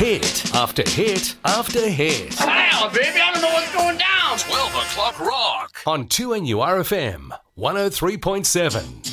Hit after hit after hit. Wow, baby, I don't know what's going down. 12 o'clock rock on 2NURFM 103.7.